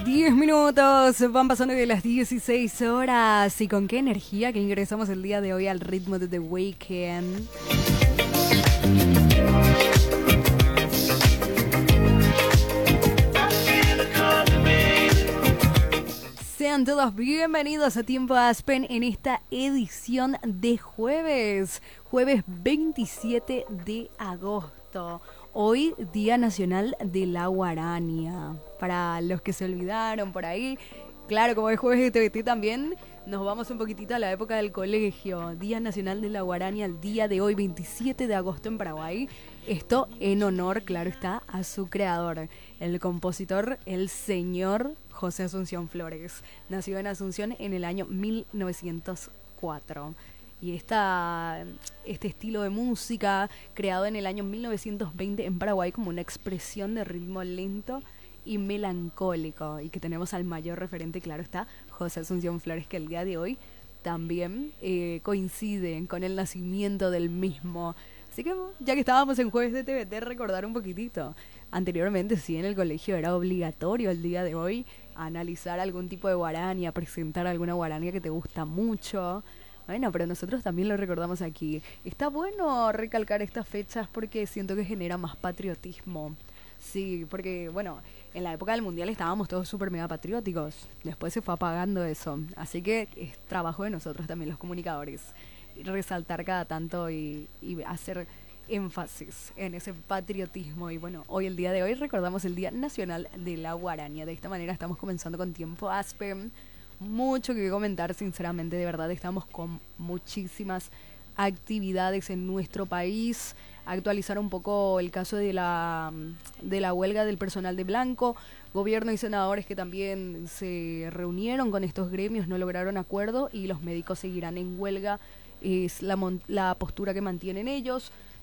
10 minutos, van pasando de las 16 horas. ¿Y con qué energía que ingresamos el día de hoy al ritmo de The Weeknd? Sean todos bienvenidos a Tiempo Aspen en esta edición de jueves 27 de agosto. Hoy, Día Nacional de la Guarania. Para los que se olvidaron por ahí, claro, como es jueves de TVT también, nos vamos un poquitito a la época del colegio. Día Nacional de la Guarania, el día de hoy, 27 de agosto en Paraguay. Esto en honor, claro está, a su creador, el compositor, el señor José Asunción Flores. Nació en Asunción en el año 1904. Y este estilo de música, creado en el año 1920 en Paraguay como una expresión de ritmo lento y melancólico, y que tenemos al mayor referente, claro está, José Asunción Flores, que el día de hoy también coincide con el nacimiento del mismo. Así que ya que estábamos en jueves de TVT, recordar un poquitito. Anteriormente sí, en el colegio era obligatorio el día de hoy analizar algún tipo de guarania, presentar alguna guarania que te gusta mucho. Bueno, pero nosotros también lo recordamos aquí. Está bueno recalcar estas fechas porque siento que genera más patriotismo. Sí, porque, bueno, en la época del Mundial estábamos todos súper mega patrióticos. Después se fue apagando eso. Así que es trabajo de nosotros también, los comunicadores, resaltar cada tanto y hacer énfasis en ese patriotismo. Y bueno, hoy, el día de hoy, recordamos el Día Nacional de la Guarania. De esta manera estamos comenzando con Tiempo Aspen. Mucho que comentar, sinceramente, de verdad estamos con muchísimas actividades en nuestro país. Actualizar un poco el caso de la huelga del personal de Blanco. Gobierno y senadores que también se reunieron con estos gremios, no lograron acuerdo y los médicos seguirán en huelga. Es la postura que mantienen ellos.